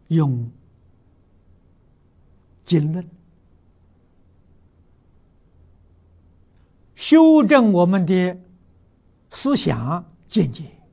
用经论修正我们的思想见解，